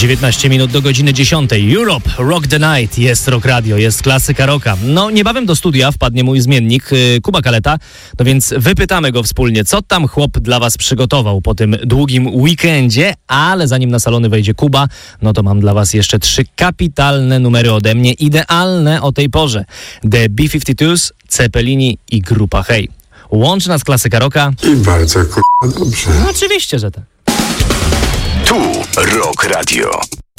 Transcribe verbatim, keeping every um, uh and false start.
dziewiętnaście minut do godziny dziesiątej. Europe, Rock the Night, jest Rock Radio, jest klasyka rocka. No niebawem do studia wpadnie mój zmiennik Kuba Kaleta, no więc wypytamy go wspólnie, co tam chłop dla was przygotował po tym długim weekendzie, ale zanim na salony wejdzie Kuba, no to mam dla was jeszcze trzy kapitalne numery ode mnie, idealne o tej porze. The B pięćdziesiąt dwa, Cepelini i grupa Hej. Łączy nas klasyka rocka. I bardzo k***a dobrze. No oczywiście, że tak. Tu Rock Radio.